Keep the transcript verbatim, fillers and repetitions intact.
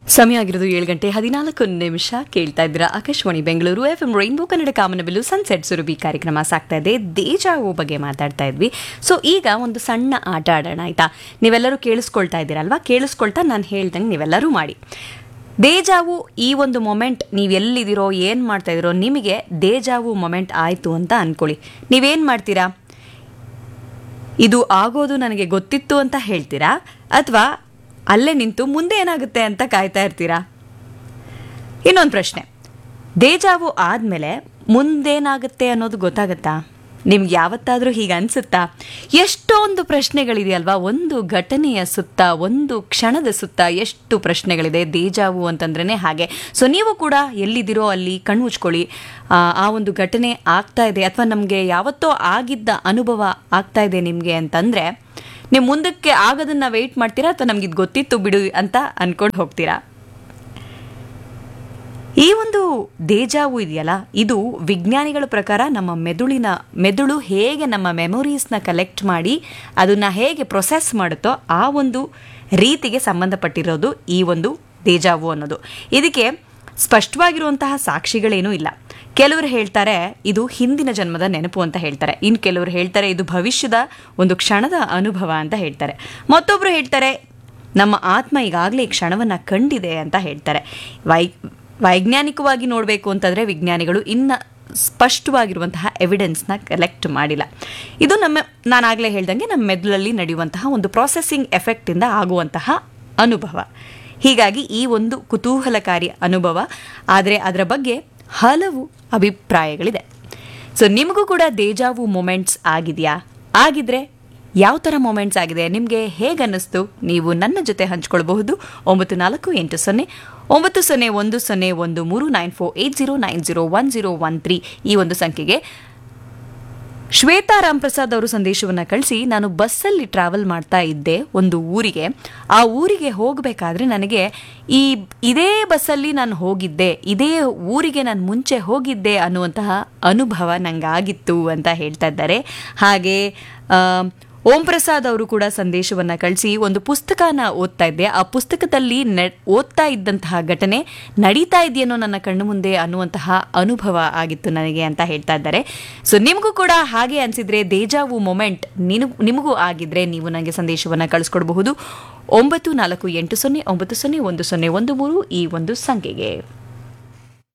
ಸಮಯ ಆಗಿರೋದು ಏಳು ಗಂಟೆ ಹದಿನಾಲ್ಕು ನಿಮಿಷ. ಕೇಳ್ತಾ ಇದ್ದೀರಾ Akashvani Bengaluru F M rainbow Kannada ಕಾಮನಬಿಲ್ಲು ಸನ್ಸೆಟ್ ಸುರಭಿ ಕಾರ್ಯಕ್ರಮ ಸಾಗ್ತಾ ಇದೆ. ದೇಜಾವು ಬಗ್ಗೆ ಮಾತಾಡ್ತಾ ಇದ್ವಿ. ಸೊ ಈಗ ಒಂದು ಸಣ್ಣ ಆಟ ಆಡೋಣ ಆಯ್ತಾ? ನೀವೆಲ್ಲರೂ ಕೇಳಿಸ್ಕೊಳ್ತಾ ಇದ್ದೀರಲ್ವಾ? ಕೇಳಿಸ್ಕೊಳ್ತಾ ನಾನು ಹೇಳ್ದಂಗೆ ನೀವೆಲ್ಲರೂ ಮಾಡಿ. ದೇಜಾವು ಈ ಒಂದು ಮೊಮೆಂಟ್ ನೀವು ಎಲ್ಲಿದ್ದೀರೋ ಏನು ಮಾಡ್ತಾ ಇದ್ದೀರೋ ನಿಮಗೆ ದೇಜಾವು ಮೊಮೆಂಟ್ ಆಯಿತು ಅಂತ ಅಂದ್ಕೊಳ್ಳಿ. ನೀವೇನು ಮಾಡ್ತೀರಾ? ಇದು ಆಗೋದು ನನಗೆ ಗೊತ್ತಿತ್ತು ಅಂತ ಹೇಳ್ತೀರಾ, ಅಥವಾ ಅಲ್ಲೇ ನಿಂತು ಮುಂದೆ ಏನಾಗುತ್ತೆ ಅಂತ ಕಾಯ್ತಾ ಇರ್ತೀರಾ? ಇನ್ನೊಂದು ಪ್ರಶ್ನೆ, ದೇಜಾವು ಆದಮೇಲೆ ಮುಂದೇನಾಗುತ್ತೆ ಅನ್ನೋದು ಗೊತ್ತಾಗತ್ತಾ? ನಿಮ್ಗೆ ಯಾವತ್ತಾದರೂ ಹೀಗೆ ಅನಿಸುತ್ತಾ? ಎಷ್ಟೊಂದು ಪ್ರಶ್ನೆಗಳಿದೆಯಲ್ವಾ ಒಂದು ಘಟನೆಯ ಸುತ್ತ, ಒಂದು ಕ್ಷಣದ ಸುತ್ತ ಎಷ್ಟು ಪ್ರಶ್ನೆಗಳಿದೆ. ದೇಜಾವು ಅಂತಂದ್ರೇ ಹಾಗೆ. ಸೊ ನೀವು ಕೂಡ ಎಲ್ಲಿದ್ದೀರೋ ಅಲ್ಲಿ ಕಣ್ಣು ಮುಚ್ಕೊಳ್ಳಿ. ಆ ಒಂದು ಘಟನೆ ಆಗ್ತಾ ಇದೆ ಅಥವಾ ನಮಗೆ ಯಾವತ್ತೋ ಆಗಿದ್ದ ಅನುಭವ ಆಗ್ತಾ ಇದೆ ನಿಮಗೆ ಅಂತಂದರೆ ನೀವು ಮುಂದಕ್ಕೆ ಆಗೋದನ್ನು ವೆಯ್ಟ್ ಮಾಡ್ತೀರಾ ಅಥವಾ ನಮಗಿದು ಗೊತ್ತಿತ್ತು ಬಿಡು ಅಂತ ಅಂದ್ಕೊಂಡು ಹೋಗ್ತೀರಾ? ಈ ಒಂದು ದೇಜಾವು ಇದೆಯಲ್ಲ, ಇದು ವಿಜ್ಞಾನಿಗಳ ಪ್ರಕಾರ ನಮ್ಮ ಮೆದುಳಿನ ಮೆದುಳು ಹೇಗೆ ನಮ್ಮ ಮೆಮೊರೀಸ್ನ ಕಲೆಕ್ಟ್ ಮಾಡಿ ಅದನ್ನು ಹೇಗೆ ಪ್ರೊಸೆಸ್ ಮಾಡುತ್ತೋ ಆ ಒಂದು ರೀತಿಗೆ ಸಂಬಂಧಪಟ್ಟಿರೋದು ಈ ಒಂದು ದೇಜಾವು ಅನ್ನೋದು. ಇದಕ್ಕೆ ಸ್ಪಷ್ಟವಾಗಿರುವಂತಹ ಸಾಕ್ಷಿಗಳೇನೂ ಇಲ್ಲ. ಕೆಲವರು ಹೇಳ್ತಾರೆ ಇದು ಹಿಂದಿನ ಜನ್ಮದ ನೆನಪು ಅಂತ ಹೇಳ್ತಾರೆ. ಇನ್ನು ಕೆಲವರು ಹೇಳ್ತಾರೆ ಇದು ಭವಿಷ್ಯದ ಒಂದು ಕ್ಷಣದ ಅನುಭವ ಅಂತ ಹೇಳ್ತಾರೆ. ಮತ್ತೊಬ್ಬರು ಹೇಳ್ತಾರೆ ನಮ್ಮ ಆತ್ಮ ಈಗಾಗಲೇ ಈ ಕ್ಷಣವನ್ನು ಕಂಡಿದೆ ಅಂತ ಹೇಳ್ತಾರೆ. ವೈ ವೈಜ್ಞಾನಿಕವಾಗಿ ನೋಡಬೇಕು ಅಂತಂದರೆ ವಿಜ್ಞಾನಿಗಳು ಇನ್ನು ಸ್ಪಷ್ಟವಾಗಿರುವಂತಹ ಎವಿಡೆನ್ಸ್ನ ಕಲೆಕ್ಟ್ ಮಾಡಿಲ್ಲ. ಇದು ನಮ್ಮ ನಾನಾಗಲೇ ಹೇಳ್ದಂಗೆ ನಮ್ಮ ಮೆದುಳಲ್ಲಿ ನಡೆಯುವಂತಹ ಒಂದು ಪ್ರಾಸೆಸಿಂಗ್ ಎಫೆಕ್ಟಿಂದ ಆಗುವಂತಹ ಅನುಭವ. ಹೀಗಾಗಿ ಈ ಒಂದು ಕುತೂಹಲಕಾರಿ ಅನುಭವ. ಆದರೆ ಅದರ ಬಗ್ಗೆ ಹಲವು ಅಭಿಪ್ರಾಯಗಳಿದೆ. ಸೊ ನಿಮಗೂ ಕೂಡ ದೇಜಾವು ಮೊಮೆಂಟ್ಸ್ ಆಗಿದೆಯಾ? ಆಗಿದ್ರೆ ಯಾವ ಥರ ಮೊಮೆಂಟ್ಸ್ ಆಗಿದೆ, ನಿಮಗೆ ಹೇಗೆ ಅನ್ನಿಸ್ತು? ನೀವು ನನ್ನ ಜೊತೆ ಹಂಚ್ಕೊಳ್ಬಹುದು. ಒಂಬತ್ತು ನಾಲ್ಕು ಎಂಟು ಸೊನ್ನೆ ಒಂಬತ್ತು ಸೊನ್ನೆ ಒಂದು ಸೊನ್ನೆ ಒಂದು ಮೂರು nine four eight zero nine zero one zero one three ಈ ಒಂದು ಸಂಖ್ಯೆಗೆ. ಶ್ವೇತಾ ರಾಮ್ ಪ್ರಸಾದ್ ಅವರು ಸಂದೇಶವನ್ನು ಕಳಿಸಿ, ನಾನು ಬಸ್ಸಲ್ಲಿ ಟ್ರಾವೆಲ್ ಮಾಡ್ತಾ ಇದ್ದೆ ಒಂದು ಊರಿಗೆ. ಆ ಊರಿಗೆ ಹೋಗಬೇಕಾದ್ರೆ ನನಗೆ ಈ ಇದೇ ಬಸ್ಸಲ್ಲಿ ನಾನು ಹೋಗಿದ್ದೆ, ಇದೇ ಊರಿಗೆ ನಾನು ಮುಂಚೆ ಹೋಗಿದ್ದೆ ಅನ್ನುವಂತಹ ಅನುಭವ ನನಗಾಗಿತ್ತು ಅಂತ ಹೇಳ್ತಾ ಇದ್ದಾರೆ. ಹಾಗೆ ಓಂ ಪ್ರಸಾದ್ ಅವರು ಕೂಡ ಸಂದೇಶವನ್ನು ಕಳಿಸಿ, ಒಂದು ಪುಸ್ತಕನ ಓದ್ತಾ ಇದ್ದೆ, ಆ ಪುಸ್ತಕದಲ್ಲಿ ನೆ ಓದ್ತಾ ಇದ್ದಂತಹ ಘಟನೆ ನಡೀತಾ ಇದೆಯೇನೋ ನನ್ನ ಕಣ್ಣು ಮುಂದೆ ಅನ್ನುವಂತಹ ಅನುಭವ ಆಗಿತ್ತು ನನಗೆ ಅಂತ ಹೇಳ್ತಾ ಇದ್ದಾರೆ. ಸೊ ನಿಮಗೂ ಕೂಡ ಹಾಗೆ ಅನಿಸಿದ್ರೆ, ದೇಜಾವು ಮೊಮೆಂಟ್ ನಿನು ನಿಮಗೂ ಆಗಿದ್ರೆ ನೀವು ನನಗೆ ಸಂದೇಶವನ್ನು ಕಳಿಸ್ಕೊಡ್ಬಹುದು. ಒಂಬತ್ತು ನಾಲ್ಕು ಎಂಟು ಸೊನ್ನೆ ಒಂಬತ್ತು ಸೊನ್ನೆ ಒಂದು ಸೊನ್ನೆ ಒಂದು ಮೂರು ಈ ಒಂದು ಸಂಖ್ಯೆಗೆ.